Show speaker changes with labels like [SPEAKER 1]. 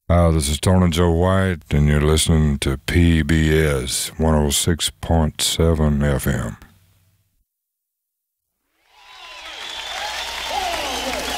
[SPEAKER 1] This is Tony Joe White, and you're listening to PBS 106.7 FM.